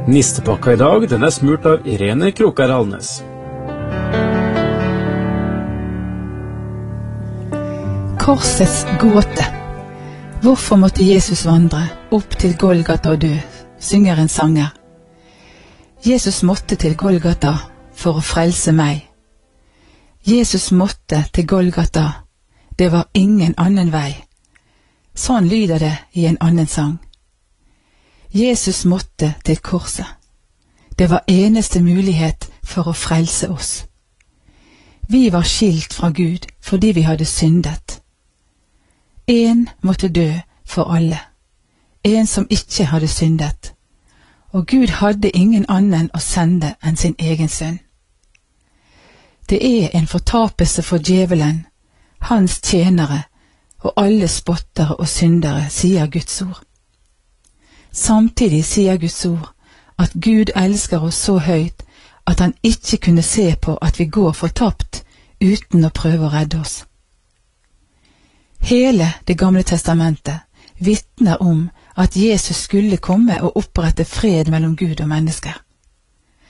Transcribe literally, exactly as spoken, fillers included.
Nistepakka i dag, den er smurt av Irene Krokar Alnes. Korsets gåte. Hvorfor måtte Jesus vandre opp til Golgata og dø, synger en sanger. Jesus måtte til Golgata for å frelse meg. Jesus måtte til Golgata, det var ingen annen vei. Sånn lyder det i en annen sang. Jesus måtte til korset. Det var eneste mulighet for å frelse oss. Vi var skilt fra Gud fordi vi hadde syndet. En måtte dø for alle, en som ikke hadde syndet, og Gud hadde ingen annen å sende enn sin egen sønn. Det er en fortapelse for djevelen, hans tjenere og alle spottere og syndere, sier Guds ord. Samtidig sier Guds ord at Gud elsker oss så høyt at han ikke kunne se på at vi går fortapt uten å prøve å redde oss. Hele Det gamle testamentet vitner om at Jesus skulle komme og opprette fred mellom Gud og mennesker.